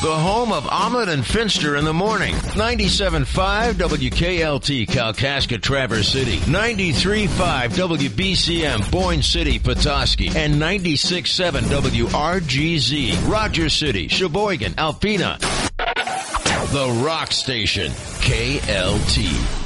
the home of Ahmed and Finster in the morning. 97.5 WKLT, Kalkaska, Traverse City. 93.5 WBCM, Boyne City, Petoskey. And 96.7 WRGZ, Rogers City, Sheboygan, Alpena. The Rock Station, KLT.